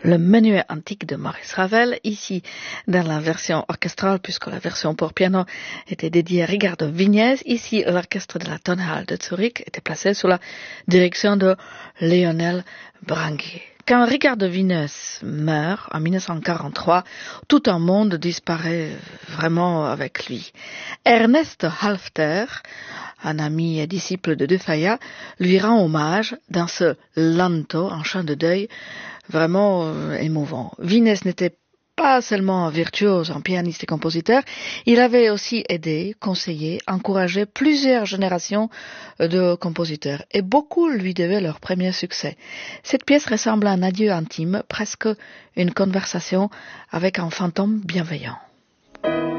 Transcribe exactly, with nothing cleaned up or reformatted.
le menuet antique de Maurice Ravel, ici dans la version orchestrale, puisque la version pour piano était dédiée à Ricardo Vignès. Ici, l'orchestre de la Tonhalle de Zurich était placé sous la direction de Lionel Branguet. Quand Ricardo Vignès meurt en mille neuf cent quarante-trois, tout un monde disparaît vraiment avec lui. Ernest Halfter, un ami et disciple de De Falla, lui rend hommage dans ce Lanto, un chant de deuil vraiment euh, émouvant. Vignès n'était pas seulement un virtuose, un pianiste et compositeur, il avait aussi aidé, conseillé, encouragé plusieurs générations de compositeurs et beaucoup lui devaient leur premier succès. Cette pièce ressemble à un adieu intime, presque une conversation avec un fantôme bienveillant.